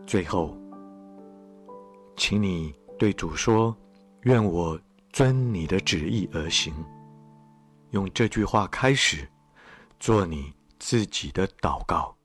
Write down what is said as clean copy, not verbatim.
最后，请你对主说：愿我遵你的旨意而行。用这句话开始做你自己的祷告。